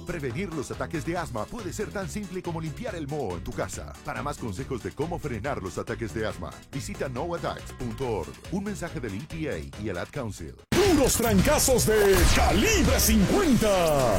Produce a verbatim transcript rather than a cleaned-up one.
Prevenir los ataques de asma puede ser tan simple como limpiar el moho en tu casa. Para más consejos de cómo frenar los ataques de asma, visita no attacks punto org. Un mensaje del E P A y el Ad Council. Puros trancazos de calibre cincuenta.